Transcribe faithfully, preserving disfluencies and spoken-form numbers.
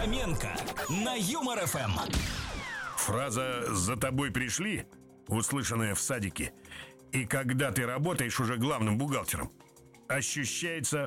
Фоменко на Юмор эф эм. Фраза «за тобой пришли», услышанная в садике, и когда ты работаешь уже главным бухгалтером, ощущается